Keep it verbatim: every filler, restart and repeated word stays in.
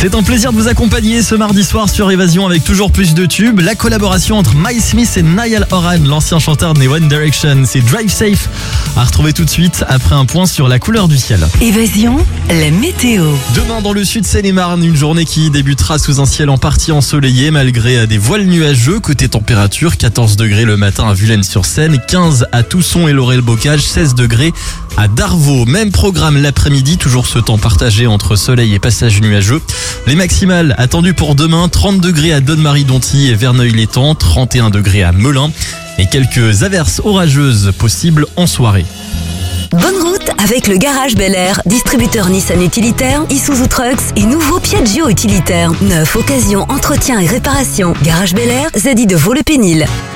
C'est un plaisir de vous accompagner ce mardi soir sur Évasion avec toujours plus de tubes. La collaboration entre Miles Smith et Niall Horan, l'ancien chanteur de One Direction, c'est Drive Safe. À retrouver tout de suite après un point sur la couleur du ciel. Évasion, la météo. Demain dans le sud Seine-et-Marne, une journée qui débutera sous un ciel en partie ensoleillé malgré des voiles nuageux. Côté température, quatorze degrés le matin à Vulaines-sur-Seine, quinze à Tousson et Laurel-Bocage, seize degrés à Darvaux. Même programme l'après-midi, toujours ce temps partagé entre soleil et passage nuageux. Les maximales attendues pour demain, trente degrés à Donne-Marie-Dontilly et Verneuil-l'Étang, trente et un degrés à Melun et quelques averses orageuses possibles en soirée. Bonne route avec le Garage Bel Air, distributeur Nissan utilitaire, Isuzu Trucks et nouveau Piaggio utilitaire. Neuf, occasion, entretien et réparation. Garage Bel Air, Zadi de Vaux-le-Pénil.